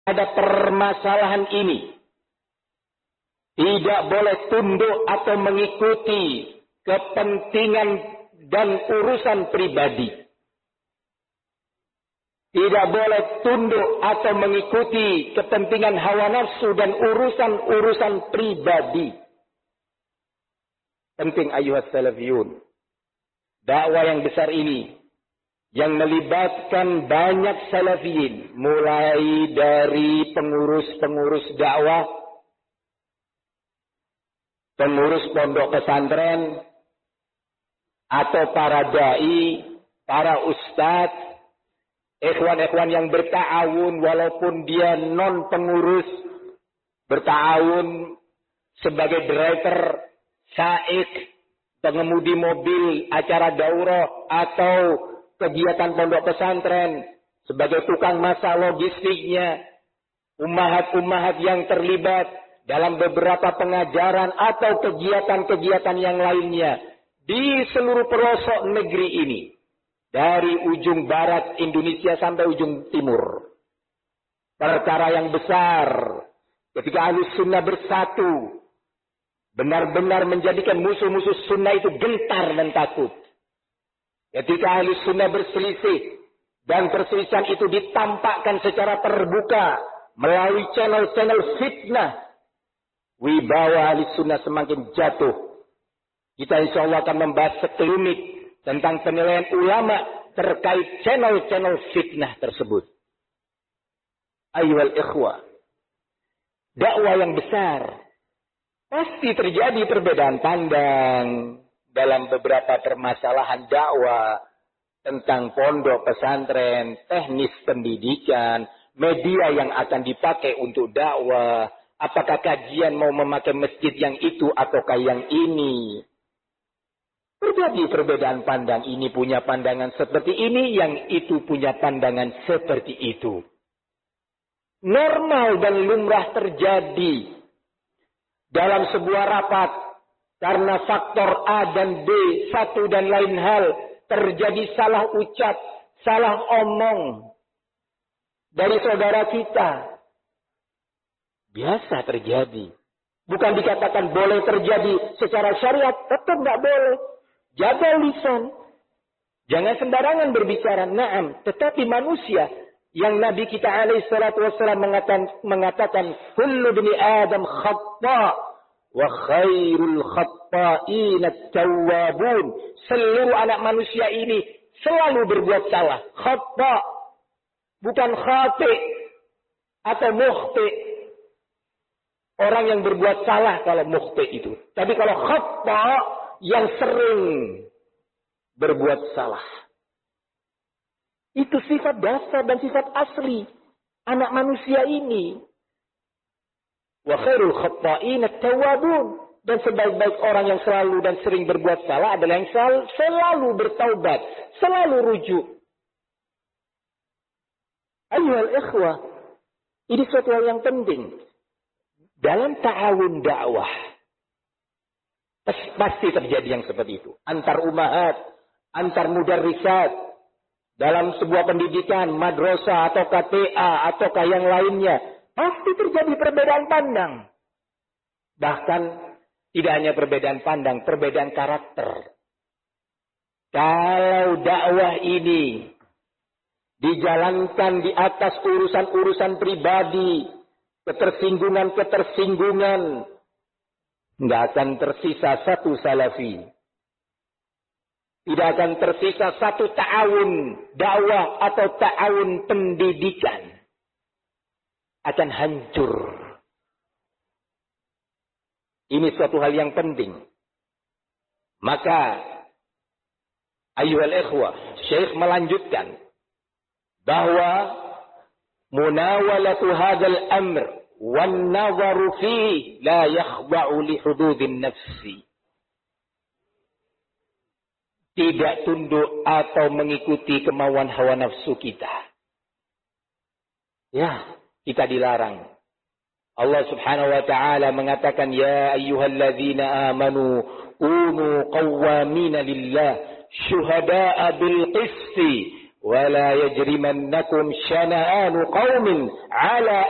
ada permasalahan ini. Tidak boleh tunduk atau mengikuti kepentingan dan urusan pribadi. Tidak boleh tunduk atau mengikuti kepentingan hawa nafsu dan urusan-urusan pribadi. Penting ayuhas salafiyun. Dakwah yang besar ini, yang melibatkan banyak salafiyin, mulai dari pengurus-pengurus dakwah, pengurus pondok pesantren, atau para dai, para ustadz, ikhwan-ikhwan yang berta'awun walaupun dia non pengurus, berta'awun sebagai driver, saik, pengemudi mobil acara daurah atau kegiatan pondok pesantren, sebagai tukang masa logistiknya, ummahat-ummahat yang terlibat dalam beberapa pengajaran atau kegiatan-kegiatan yang lainnya di seluruh pelosok negeri ini. Dari ujung barat Indonesia sampai ujung timur. Perkara yang besar. Ketika Ahlus Sunnah bersatu. Benar-benar menjadikan musuh-musuh sunnah itu gentar dan takut. Ketika Ahlus Sunnah berselisih. Dan perselisihan itu ditampakkan secara terbuka. Melalui channel-channel fitnah. Wibawa Ahlus Sunnah semakin jatuh. Kita insya Allah akan membahas sekelumit tentang penilaian ulama terkait channel-channel fitnah tersebut. Ayyuhal ikhwah. Dakwah yang besar. Pasti terjadi perbedaan pandang dalam beberapa permasalahan dakwah. Tentang pondok pesantren, teknis pendidikan, media yang akan dipakai untuk dakwah. Apakah kajian mau memakai masjid yang itu ataukah yang ini. Terjadi perbedaan pandang, ini punya pandangan seperti ini, yang itu punya pandangan seperti itu. Normal dan lumrah terjadi dalam sebuah rapat karena faktor A dan B, satu dan lain hal, terjadi salah ucap, salah omong dari saudara kita. Biasa terjadi. Bukan dikatakan boleh terjadi secara syariat, tetap nggak boleh. Jaga lisan. Jangan sembarangan berbicara. Naam. Tetapi manusia yang Nabi kita alaihissalatu wassalam mengatakan kullu bani Adam khata wa khairul khata'in at-tawwabun. Seluruh anak manusia ini selalu berbuat salah. Khata. Bukan khati atau mukhti. Orang yang berbuat salah kalau mukhti itu. Tapi kalau khata, yang sering berbuat salah. Itu sifat dasar dan sifat asli anak manusia ini. Wa khairul khata'in at-tawwabun. Dan sebaik-baik orang yang selalu dan sering berbuat salah adalah yang selalu bertaubat, selalu rujuk. Ayyuhal ikhwah, ini suatu hal yang penting. Dalam ta'awun dakwah, pasti terjadi yang seperti itu. Antar umahat, antar mudarrisat, dalam sebuah pendidikan, madrasah atau KTA ataukah yang lainnya, pasti terjadi perbedaan pandang. Bahkan tidak hanya perbedaan pandang, perbedaan karakter. Kalau dakwah ini dijalankan di atas urusan-urusan pribadi, ketersinggungan-ketersinggungan, nggak akan tersisa satu salafi. Tidak akan tersisa satu ta'awun dakwah atau ta'awun pendidikan. Akan hancur. Ini suatu hal yang penting. Maka, ayyuhal ikhwah, Syekh melanjutkan bahwa munawalatu hadzal amr wan nazaru fihi la yakhda'u li hududin nafsi. Tidak tunduk atau mengikuti kemauan hawa nafsu kita. Ya, kita dilarang. Allah Subhanahu wa taala mengatakan ya ayyuhalladzina amanu kunu qawwamina lillah syuhada'a bil qisti wa la yajrimannakum syana'anu qaumin 'ala